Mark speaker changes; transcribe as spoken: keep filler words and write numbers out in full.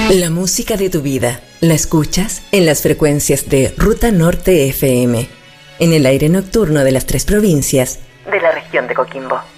Speaker 1: La música de tu vida la escuchas en las frecuencias de Ruta Norte F M, en el aire nocturno de las tres provincias de la región de Coquimbo.